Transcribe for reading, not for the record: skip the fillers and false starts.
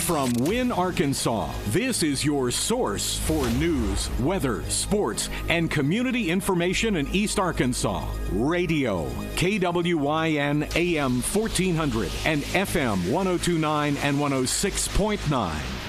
From Wynne, Arkansas, this is your source for news, weather, sports, and community information in East Arkansas. Radio, KWYN AM 1400 and FM 1029 and 106.9.